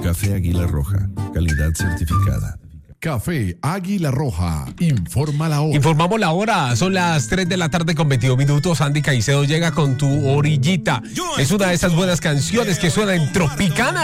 Café Águila Roja, calidad certificada. Café Águila Roja, informa la hora. Informamos la hora, son las 3 de la tarde con 22 minutos. Andy Caicedo llega con Tu Orillita. Es una de esas buenas canciones que suenan en Tropicana.